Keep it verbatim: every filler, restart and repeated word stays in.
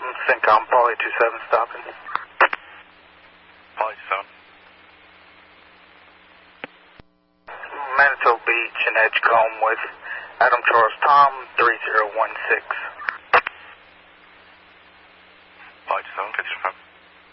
Syncom, Poly two seven stopping. Poly two seven. Manitou Beach and Edgecombe with Adam Charles Tom, three zero one six. Poly two seven, could you confirm?